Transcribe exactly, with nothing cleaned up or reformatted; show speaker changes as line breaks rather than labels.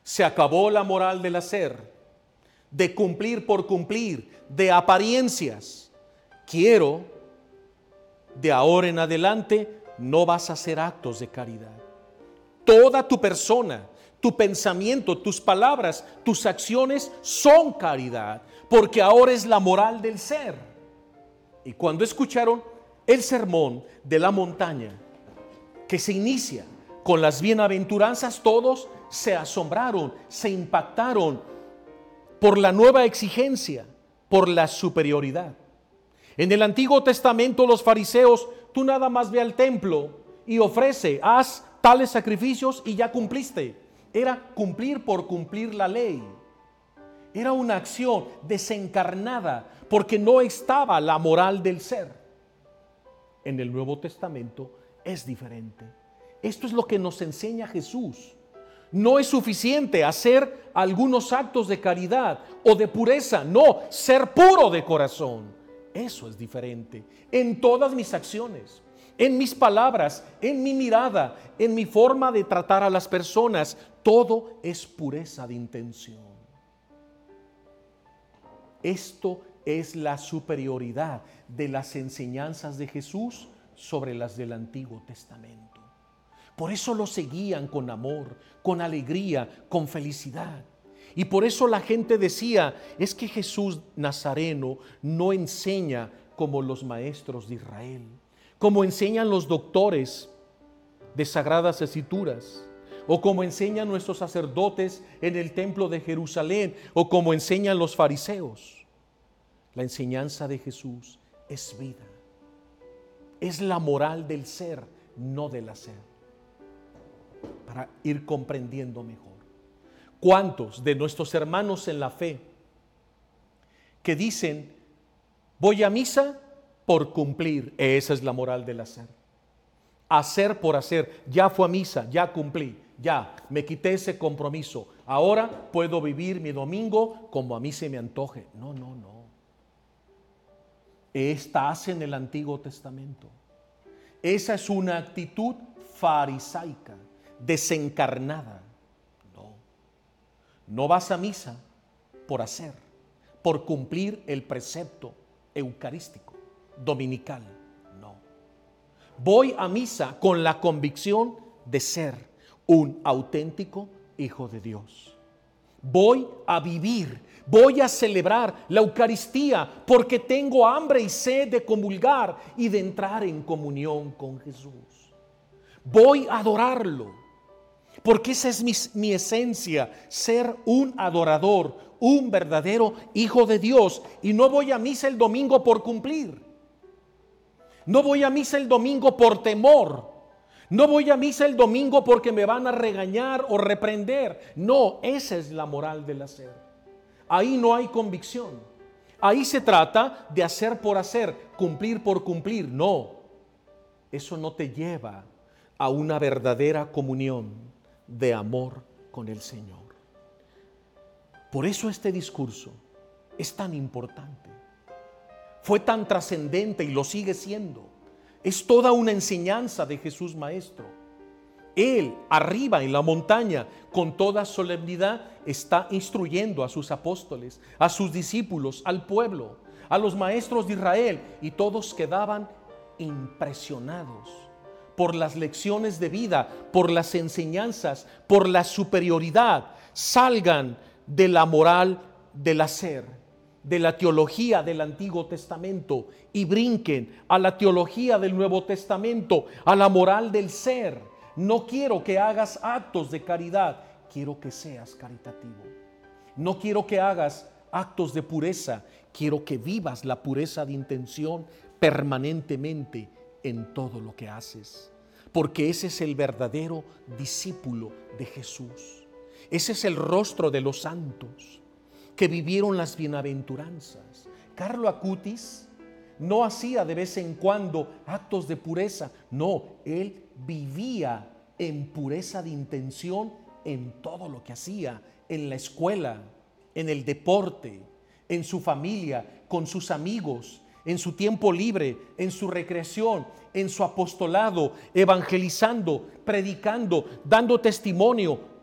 Se acabó la moral del hacer, de cumplir por cumplir, de apariencias. Quiero, de ahora en adelante, no vas a hacer actos de caridad. Toda tu persona, tu pensamiento, tus palabras, tus acciones son caridad, porque ahora es la moral del ser. Y cuando escucharon el sermón de la montaña, que se inicia con las bienaventuranzas, todos se asombraron, se impactaron por la nueva exigencia, por la superioridad. En el Antiguo Testamento los fariseos, tú nada más ve al templo y ofrece, haz tales sacrificios y ya cumpliste. Era cumplir por cumplir la ley. Era una acción desencarnada porque no estaba la moral del ser. En el Nuevo Testamento es diferente. Esto es lo que nos enseña Jesús. No es suficiente hacer algunos actos de caridad o de pureza. No, ser puro de corazón. Eso es diferente. En todas mis acciones, en mis palabras, en mi mirada, en mi forma de tratar a las personas, todo es pureza de intención. Esto es la superioridad de las enseñanzas de Jesús sobre las del Antiguo Testamento. Por eso lo seguían con amor, con alegría, con felicidad. Y por eso la gente decía, es que Jesús Nazareno no enseña como los maestros de Israel, como enseñan los doctores de Sagradas Escrituras, o como enseñan nuestros sacerdotes en el templo de Jerusalén, o como enseñan los fariseos. La enseñanza de Jesús es vida, es la moral del ser, no del hacer. Para ir comprendiendo mejor. ¿Cuántos de nuestros hermanos en la fe que dicen, voy a misa por cumplir? Esa es la moral del hacer. Hacer por hacer. Ya fue a misa, ya cumplí, ya me quité ese compromiso. Ahora puedo vivir mi domingo como a mí se me antoje. No, no, no. Estás en el Antiguo Testamento. Esa es una actitud farisaica, desencarnada. No, no vas a misa por hacer, por cumplir el precepto eucarístico, dominical. No, voy a misa con la convicción de ser un auténtico hijo de Dios. Voy a vivir, voy a celebrar la Eucaristía porque tengo hambre y sed de comulgar y de entrar en comunión con Jesús. Voy a adorarlo, porque esa es mi, mi esencia, ser un adorador, un verdadero hijo de Dios. Y no voy a misa el domingo por cumplir. No voy a misa el domingo por temor. No voy a misa el domingo porque me van a regañar o reprender. No, esa es la moral del hacer. Ahí no hay convicción. Ahí se trata de hacer por hacer, cumplir por cumplir. No, eso no te lleva a una verdadera comunión de amor con el Señor. Por eso este discurso es tan importante. Fue tan trascendente y lo sigue siendo. Es toda una enseñanza de Jesús Maestro. Él, arriba en la montaña, con toda solemnidad, está instruyendo a sus apóstoles, a sus discípulos, al pueblo, a los maestros de Israel, y todos quedaban impresionados por las lecciones de vida, por las enseñanzas, por la superioridad. Salgan de la moral del hacer, de la teología del Antiguo Testamento, y brinquen a la teología del Nuevo Testamento, a la moral del ser. No quiero que hagas actos de caridad, quiero que seas caritativo. No quiero que hagas actos de pureza, quiero que vivas la pureza de intención permanentemente en todo lo que haces, porque ese es el verdadero discípulo de Jesús. Ese es el rostro de los santos que vivieron las bienaventuranzas. Carlo Acutis no hacía de vez en cuando actos de pureza, no, él vivía en pureza de intención en todo lo que hacía, en la escuela, en el deporte, en su familia, con sus amigos, en su tiempo libre, en su recreación, en su apostolado, evangelizando, predicando, dando testimonio,